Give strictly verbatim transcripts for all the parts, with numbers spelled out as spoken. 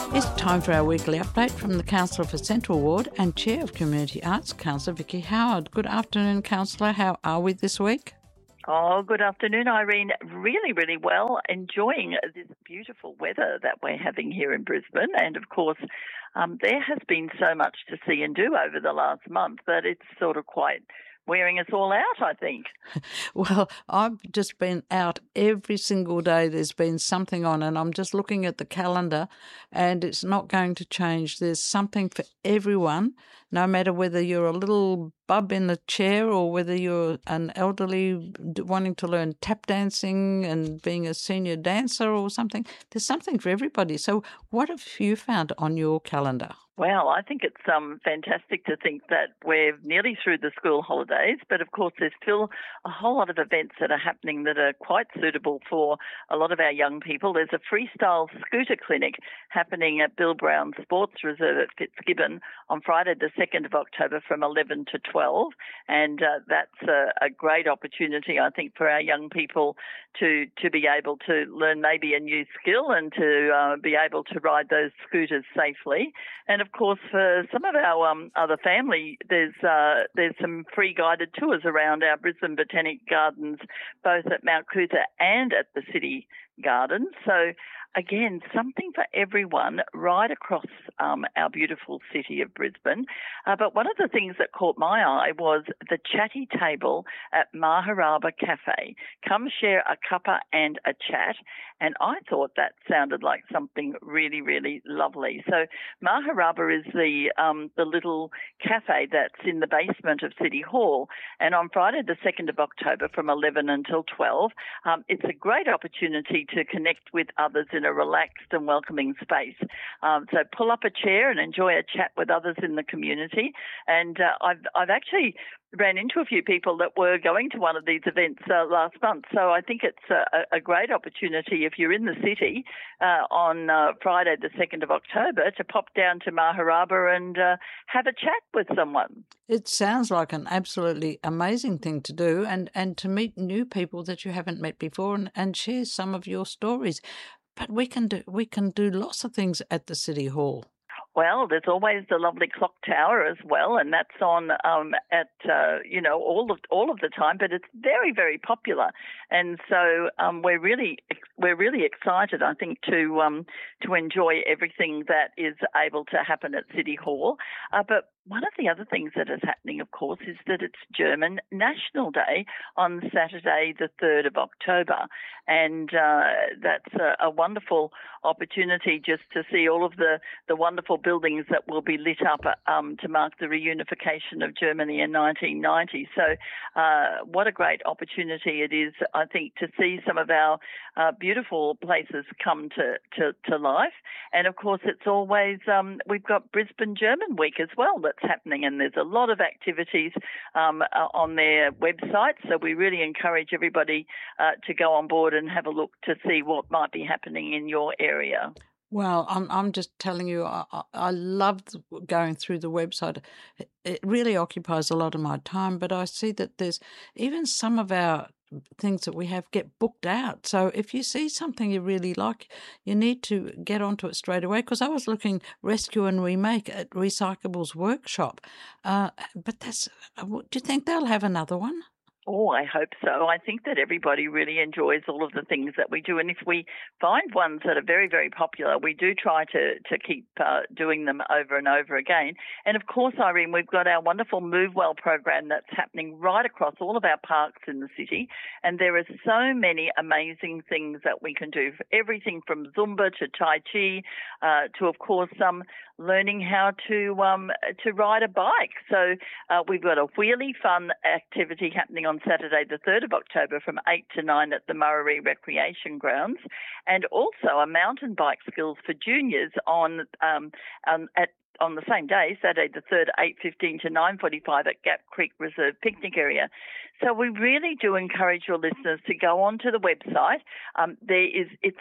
It's time for our weekly update from the Councillor for Central Ward and Chair of Community Arts, Councillor Vicky Howard. Good afternoon, Councillor. How are we this week? Oh, good afternoon, Irene. Really, really well. Enjoying this beautiful weather that we're having here in Brisbane. And, of course, um, there has been so much to see and do over the last month that it's sort of quite wearing us all out, I think. Well, I've just been out every single day. There's been something on, and I'm just looking at the calendar, and it's not going to change. There's something for everyone, no matter whether you're a little bub in a chair or whether you're an elderly wanting to learn tap dancing and being a senior dancer or something. There's something for everybody. So what have you found on your calendar? Well, I think it's um, fantastic to think that we're nearly through the school holidays, but of course there's still a whole lot of events that are happening that are quite suitable for a lot of our young people. There's a freestyle scooter clinic happening at Bill Brown Sports Reserve at Fitzgibbon on Friday the second of October from eleven to twelve, and uh, that's a, a great opportunity, I think, for our young people to, to be able to learn maybe a new skill and to uh, be able to ride those scooters safely. And of course, for some of our um, other family, there's uh, there's some free guided tours around our Brisbane Botanic Gardens, both at Mount Coot-tha and at the City Gardens. So, again, something for everyone right across um, our beautiful city of Brisbane. Uh, but one of the things that caught my eye was the chatty table at Maharaba Cafe. Come share a cuppa and a chat. And I thought that sounded like something really, really lovely. So Maharaba is the um, the little cafe that's in the basement of City Hall. And on Friday the second of October from eleven until twelve, um, it's a great opportunity to connect with others in a relaxed and welcoming space. Um, so pull up a chair and enjoy a chat with others in the community. And uh, I've I've actually ran into a few people that were going to one of these events uh, last month. So I think it's a, a great opportunity if you're in the city uh, on uh, Friday the second of October to pop down to Maharaba and uh, have a chat with someone. It sounds like an absolutely amazing thing to do, and, and to meet new people that you haven't met before and, and share some of your stories. But we can do we can do lots of things at the City Hall. Well, there's always the lovely clock tower as well, and that's on um, at uh, you know all of all of the time. But it's very, very popular, and so um, we're really we're really excited, I think, to um, to enjoy everything that is able to happen at City Hall. Uh, but one of the other things that is happening, of course, is that it's German National Day on Saturday, the third of October, and uh, that's a, a wonderful opportunity just to see all of the the wonderful buildings that will be lit up um, to mark the reunification of Germany in nineteen ninety. So uh, what a great opportunity it is, I think, to see some of our uh, beautiful places come to, to, to life. And, of course, it's always, um, we've got Brisbane German Week as well that's happening, and there's a lot of activities um, uh, on their website. So we really encourage everybody uh, to go on board and have a look to see what might be happening in your area. Well, I'm I'm just telling you, I, I love going through the website. It really occupies a lot of my time, but I see that there's even some of our things that we have get booked out. So if you see something you really like, you need to get onto it straight away. Because I was looking rescue and remake at Recyclables Workshop, uh, but that's. Do you think they'll have another one? Oh, I hope so. I think that everybody really enjoys all of the things that we do. And if we find ones that are very, very popular, we do try to, to keep uh, doing them over and over again. And, of course, Irene, we've got our wonderful Move Well program that's happening right across all of our parks in the city. And there are so many amazing things that we can do, everything from Zumba to Tai Chi uh, to, of course, um, learning how to um, to ride a bike. So uh, we've got a wheelie fun activity happening on Saturday the third of October from eight to nine at the Murray Recreation Grounds, and also a mountain bike skills for juniors on um, um, at on the same day, Saturday the third, eight fifteen to nine forty-five at Gap Creek Reserve Picnic Area. So we really do encourage your listeners to go onto the website. Um, there is it's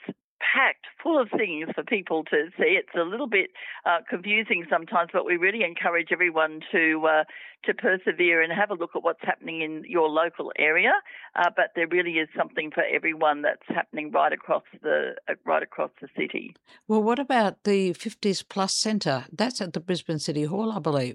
packed full of things for people to see. It's a little bit uh, confusing sometimes, but we really encourage everyone to uh, to persevere and have a look at what's happening in your local area. Uh, but there really is something for everyone that's happening right across the uh, right across the city. Well, what about the fifties Plus Centre? That's at the Brisbane City Hall, I believe.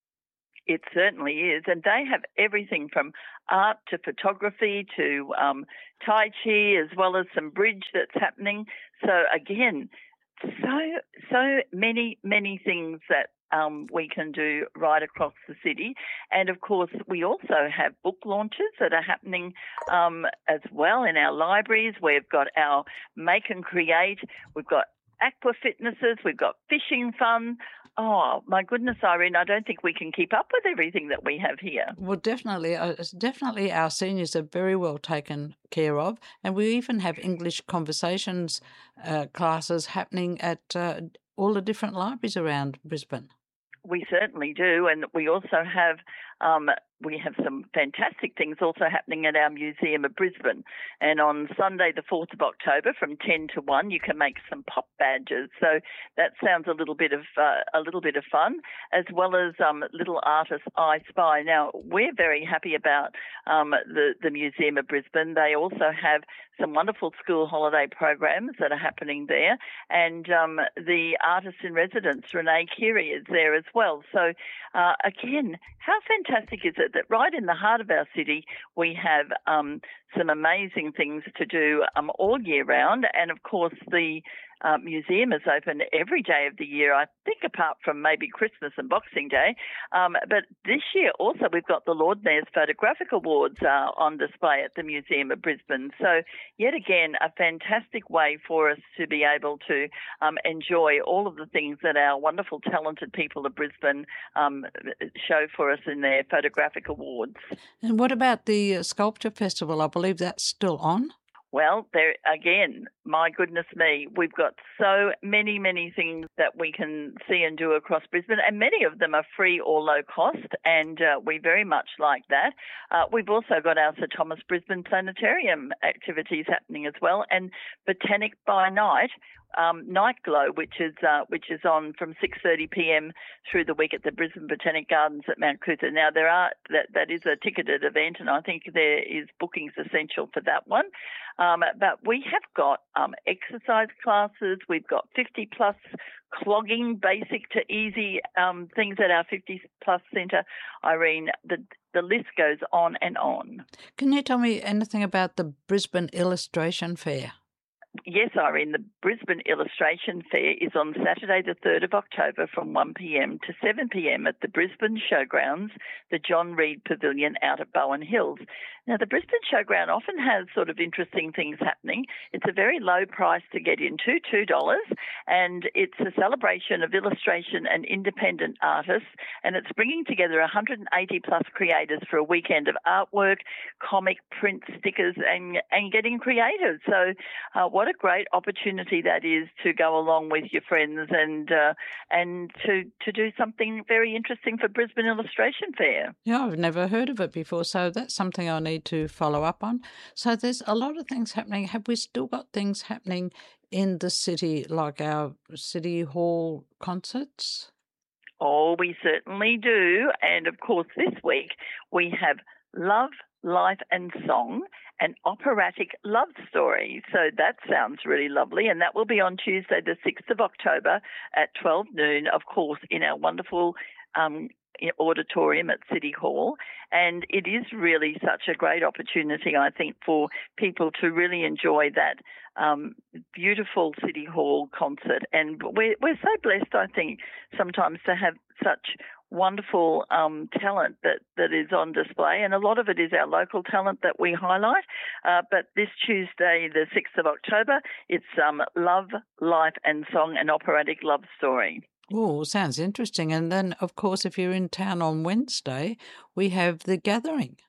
It certainly is, and they have everything from art to photography to um, Tai Chi, as well as some bridge that's happening. So again, so so many many things that um, we can do right across the city, and of course we also have book launches that are happening um, as well in our libraries. We've got our Make and Create. We've got aqua fitnesses. We've got fishing fun. Oh, my goodness, Irene, I don't think we can keep up with everything that we have here. Well, definitely, uh, it's definitely our seniors are very well taken care of. And we even have English conversations uh, classes happening at uh, all the different libraries around Brisbane. We certainly do. And we also have um, we have some fantastic things also happening at our Museum of Brisbane. And on Sunday, the fourth of October, from ten to one, you can make some pop badges. So that sounds a little bit of uh, a little bit of fun, as well as um, Little Artist I Spy. Now, we're very happy about um, the, the Museum of Brisbane. They also have some wonderful school holiday programs that are happening there. And um, the artist in residence, Renee Keary, is there as well. So, uh, again, how fantastic is it that right in the heart of our city we have um, some amazing things to do um, all year round. And, of course, the uh, museum is open every day of the year, I think, apart from maybe Christmas and Boxing Day. Um, but this year also we've got the Lord Mayor's Photographic Awards uh, on display at the Museum of Brisbane. So, yet again, a fantastic way for us to be able to um, enjoy all of the things that our wonderful, talented people of Brisbane um, show for us in their photographic awards. And what about the Sculpture Festival? I believe that's still on. Well, there again, my goodness me, we've got so many, many things that we can see and do across Brisbane, and many of them are free or low cost, and uh, we very much like that. Uh, we've also got our Sir Thomas Brisbane Planetarium activities happening as well, and Botanic by Night, um, Night Glow, which is uh, which is on from six thirty p.m. through the week at the Brisbane Botanic Gardens at Mount Coot-tha. Now, there are that that is a ticketed event, and I think there is bookings essential for that one. Um, but we have got um, exercise classes. We've got fifty plus clogging, basic to easy um, things at our fifty plus centre. Irene, the the list goes on and on. Can you tell me anything about the Brisbane Illustration Fair? Yes, Irene, the Brisbane Illustration Fair is on Saturday the third of October from one p.m. to seven p.m. at the Brisbane Showgrounds, the John Reid Pavilion out at Bowen Hills. Now, the Brisbane Showground often has sort of interesting things happening. It's a very low price to get into, two dollars, and it's a celebration of illustration and independent artists, and it's bringing together one hundred eighty plus creators for a weekend of artwork, comic, print, stickers, and, and getting creative. So uh, what a great opportunity that is to go along with your friends and uh, and to, to do something very interesting for Brisbane Illustration Fair. Yeah, I've never heard of it before, so that's something I need to follow up on. So there's a lot of things happening. Have we still got things happening in the city, like our City Hall concerts? Oh, we certainly do. And, of course, this week we have Love, Life and Song, an operatic love story. So that sounds really lovely. And that will be on Tuesday, the sixth of October at twelve noon, of course, in our wonderful um, auditorium at City Hall. And it is really such a great opportunity, I think, for people to really enjoy that um, beautiful City Hall concert. And we're, we're so blessed, I think, sometimes to have such wonderful um, talent that, that is on display, and a lot of it is our local talent that we highlight. Uh, but this Tuesday, the sixth of October, it's um, Love, Life and Song, an operatic love story. Oh, sounds interesting. And then, of course, if you're in town on Wednesday, we have The Gathering.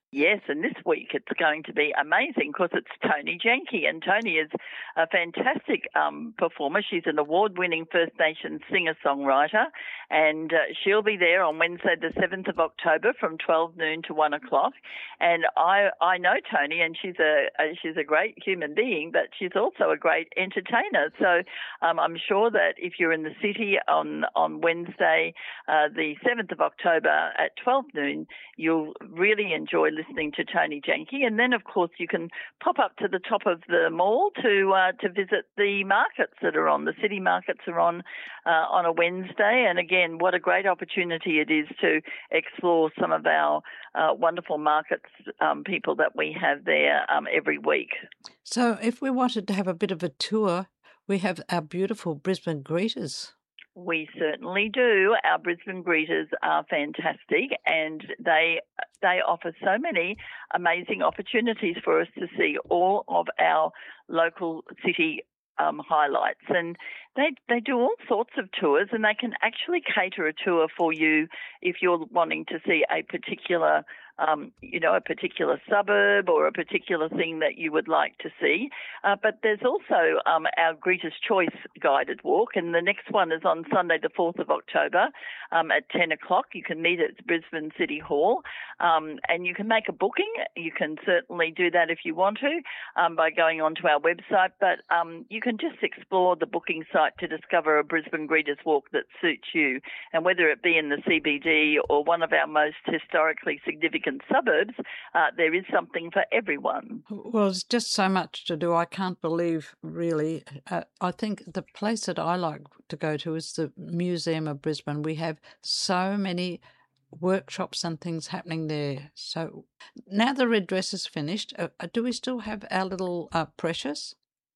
Yes, and this week it's going to be amazing because it's Tony Jenke, and Tony is a fantastic um, performer. She's an award-winning First Nations singer-songwriter, and uh, she'll be there on Wednesday the seventh of October from twelve noon to one o'clock. And I I know Tony, and she's a, a she's a great human being, but she's also a great entertainer. So um, I'm sure that if you're in the city on, on Wednesday uh, the seventh of October at twelve noon, you'll really enjoy listening to Tony Jenke. And then, of course, you can pop up to the top of the mall to uh, to visit the markets that are on. The city markets are on uh, on a Wednesday. And again, what a great opportunity it is to explore some of our uh, wonderful markets um, people that we have there um, every week. So if we wanted to have a bit of a tour, we have our beautiful Brisbane Greeters. We certainly do. Our Brisbane Greeters are fantastic, and they they offer so many amazing opportunities for us to see all of our local city um, highlights. And they they do all sorts of tours, and they can actually cater a tour for you if you're wanting to see a particular Um, you know, a particular suburb or a particular thing that you would like to see. Uh, but there's also um, our Greeters' Choice guided walk, and the next one is on Sunday the fourth of October um, at ten o'clock. You can meet at Brisbane City Hall, um, and you can make a booking. You can certainly do that if you want to um, by going onto our website, but um, you can just explore the booking site to discover a Brisbane Greeters' walk that suits you, and whether it be in the C B D or one of our most historically significant suburbs, uh, there is something for everyone. Well, it's just so much to do. I can't believe, really. Uh, I think the place that I like to go to is the Museum of Brisbane. We have so many workshops and things happening there. So now the red dress is finished, uh, do we still have our little uh, Precious?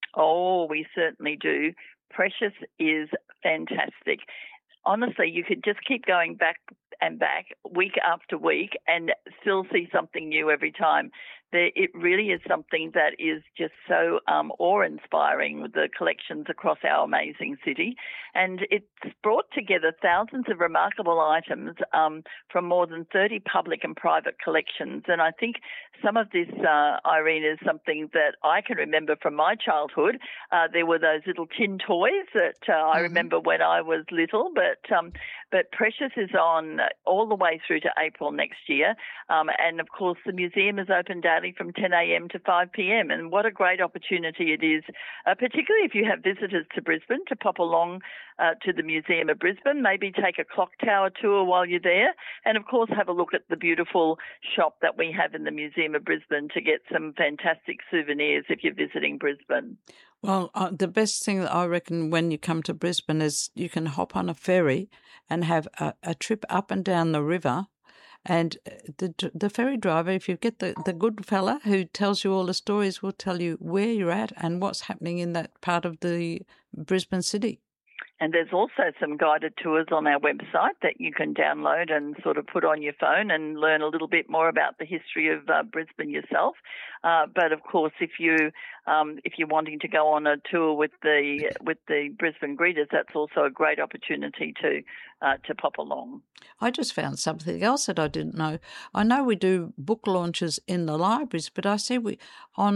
Oh, we certainly do. Precious is fantastic. Honestly, you could just keep going back and back week after week and still see something new every time. There, it really is something that is just so um, awe-inspiring with the collections across our amazing city. And it's brought together thousands of remarkable items um, from more than thirty public and private collections. And I think some of this, uh, Irene, is something that I can remember from my childhood. Uh, there were those little tin toys that uh, I mm-hmm. remember when I was little, but um, but Precious is on all the way through to April next year. Um, and, of course, the museum is open daily from ten a.m. to five p.m. And what a great opportunity it is, uh, particularly if you have visitors to Brisbane, to pop along uh, to the Museum of Brisbane, maybe take a clock tower tour while you're there, and, of course, have a look at the beautiful shop that we have in the Museum of Brisbane to get some fantastic souvenirs if you're visiting Brisbane. Well, uh, the best thing that I reckon when you come to Brisbane is you can hop on a ferry and have a, a trip up and down the river. And the the ferry driver, if you get the, the good fella who tells you all the stories, will tell you where you're at and what's happening in that part of the Brisbane city. And there's also some guided tours on our website that you can download and sort of put on your phone and learn a little bit more about the history of uh, Brisbane yourself. Uh, but of course, if you um, if you're wanting to go on a tour with the with the Brisbane Greeters, that's also a great opportunity to uh, to pop along. I just found something else that I didn't know. I know we do book launches in the libraries, but I see we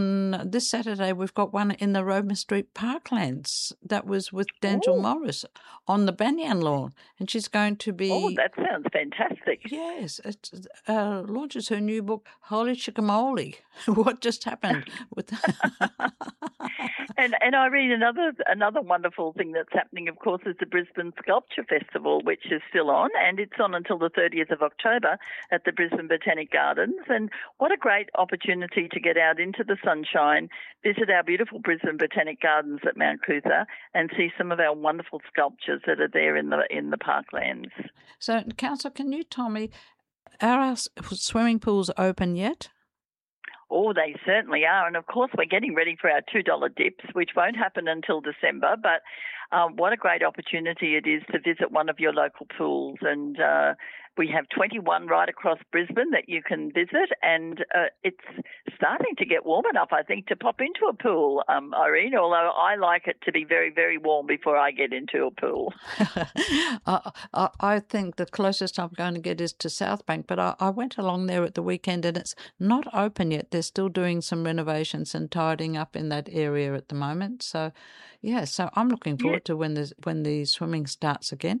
on this Saturday we've got one in the Roma Street Parklands. That was with D'Angel Morris on the Banyan lawn, and she's going to be. Oh, that sounds fantastic! Yes, it uh, launches her new book, Holy Chickamole. What just happened with? and and Irene, another another wonderful thing that's happening, of course, is the Brisbane Sculpture Festival, which is still on, and it's on until the thirtieth of October at the Brisbane Botanic Gardens. And what a great opportunity to get out into the sunshine, visit our beautiful Brisbane Botanic Gardens at Mount Coot-tha, and see some of our wonderful sculptures that are there in the in the parklands. So, Councillor, can you tell me, are our swimming pools open yet? Oh, they certainly are. And, of course, we're getting ready for our two dollar dips, which won't happen until December. But um, what a great opportunity it is to visit one of your local pools and uh, we have twenty-one right across Brisbane that you can visit, and uh, it's starting to get warm enough, I think, to pop into a pool, um, Irene, although I like it to be very, very warm before I get into a pool. I, I, I think the closest I'm going to get is to South Bank, but I, I went along there at the weekend and it's not open yet. They're still doing some renovations and tidying up in that area at the moment. So, yeah, so I'm looking forward yeah. to when the, when the swimming starts again.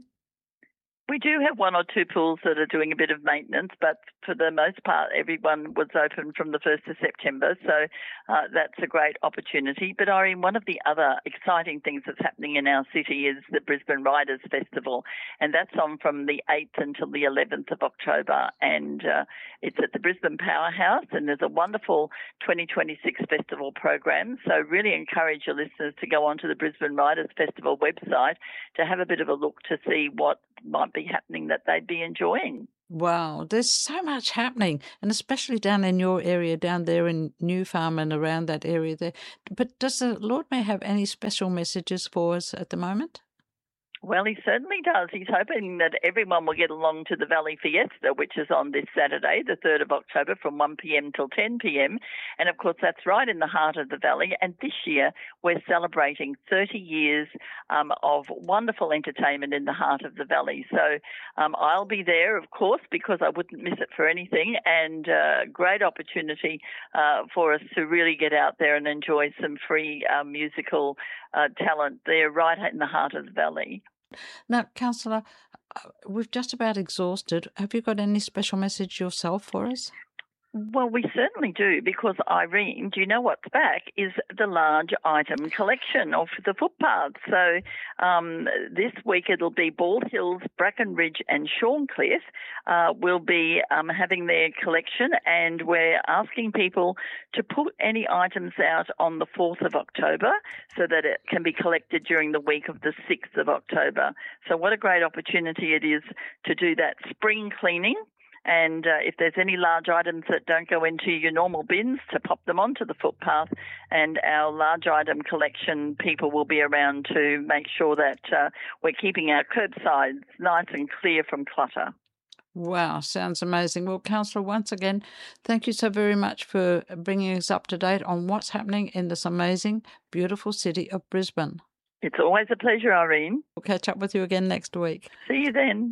We do have one or two pools that are doing a bit of maintenance, but for the most part, everyone was open from the first of September, so uh, that's a great opportunity. But, Irene, one of the other exciting things that's happening in our city is the Brisbane Riders Festival, and that's on from the eighth until the eleventh of October, and uh, it's at the Brisbane Powerhouse, and there's a wonderful twenty twenty-six festival program, so really encourage your listeners to go onto the Brisbane Riders Festival website to have a bit of a look to see what might be happening that they'd be enjoying. Wow, there's so much happening, and especially down in your area, down there in New Farm and around that area there. But does the Lord Mayor have any special messages for us at the moment? Well, he certainly does. He's hoping that everyone will get along to the Valley Fiesta, which is on this Saturday, the third of October, from one p.m. till ten p.m. And, of course, that's right in the heart of the Valley. And this year we're celebrating thirty years um, of wonderful entertainment in the heart of the Valley. So um, I'll be there, of course, because I wouldn't miss it for anything. And uh, great opportunity uh, for us to really get out there and enjoy some free uh, musical uh, talent there right in the heart of the Valley. Now, Councillor, we've just about exhausted. Have you got any special message yourself for us? Well, we certainly do, because, Irene, do you know what's back is the large item collection of the footpaths. So um, this week it'll be Bald Hills, Bracken Ridge and Shorncliffe uh, will be um, having their collection, and we're asking people to put any items out on the fourth of October so that it can be collected during the week of the sixth of October. So what a great opportunity it is to do that spring cleaning. And uh, if there's any large items that don't go into your normal bins, to pop them onto the footpath, and our large item collection people will be around to make sure that uh, we're keeping our curbsides nice and clear from clutter. Wow, sounds amazing. Well, Councillor, once again, thank you so very much for bringing us up to date on what's happening in this amazing, beautiful city of Brisbane. It's always a pleasure, Irene. We'll catch up with you again next week. See you then.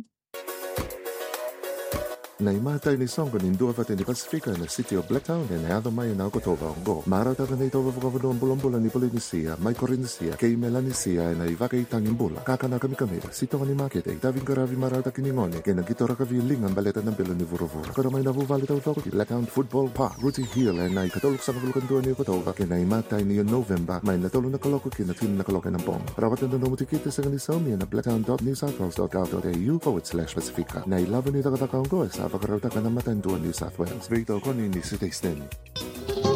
Nei mata ni songo ni ndua fate ni Pasifika na City of Blacktown e ado mai na ko tova ngo. Mara ta nei tova ko vo mbulombola ni Polynesia, mai Corinisia, ke Melanesia e na ivaka i tangimbula. Kaka na kami kami, sito ni market e tavi karavi mara ta kiningone, ke na gitora ka vi lingan baleta na belo ni vurovura. Kara mai na vu vale tau toko ki Blacktown Football Park, Ruti Hill e na ikatoluk sa kavulukan tua ni ko tova, ke na mata ni November, mai na tolu na kaloko ki na tin na kaloko na bom. Rawatan na mutikita sa ni Somi na blacktown dot new south wales dot gov dot a u forward slash Pasifika. Na ilavan ni takatakaw ko sa Avakarauta ka na Matanduan, New South Wales. Vito ko ni City Sten.